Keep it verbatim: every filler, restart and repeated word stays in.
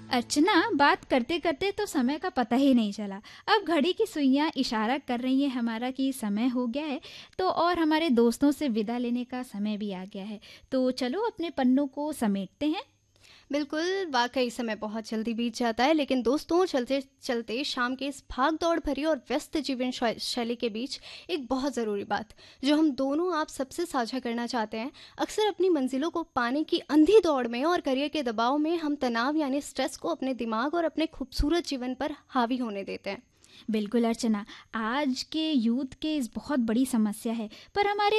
अर्चना, बात करते करते तो समय का पता ही नहीं चला। अब घड़ी की सुइयां इशारा कर रही हैं हमारा कि समय हो गया है। तो और हमारे दोस्तों से विदा लेने का समय भी आ गया है। तो चलो अपने पन्नों को समेटते हैं। बिल्कुल, वाक़ई समय बहुत जल्दी बीत जाता है, लेकिन दोस्तों चलते-चलते शाम के इस भाग-दौड़ भरी और व्यस्त जीवन शै शैली के बीच एक बहुत ज़रूरी बात, जो हम दोनों आप सबसे साझा करना चाहते हैं। अक्सर अपनी मंज़िलों को पाने की अंधी दौड़ में और करियर के दबाव में हम तनाव यानी स्ट्रेस को अपने दिमाग और अपने खूबसूरत जीवन पर हावी होने देते हैं। बिल्कुल अर्चना, आज के यूथ के इस बहुत बड़ी समस्या है। पर हमारे